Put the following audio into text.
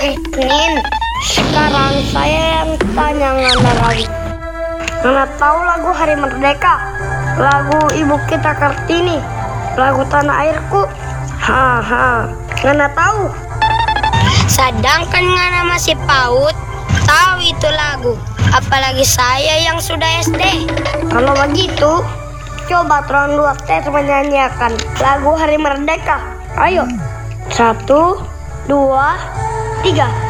Nin, sekarang saya yang tanya Ngana lagi. Ngana tahu lagu Hari Merdeka, lagu Ibu Kita Kartini, lagu Tanah Airku? Haha, Ngana tahu. Sedangkan Ngana masih PAUD, tahu itu lagu. Apalagi saya yang sudah SD. Kalau begitu, coba Tron 2T menyanyikan lagu Hari Merdeka. Ayo, 1, 2, 3.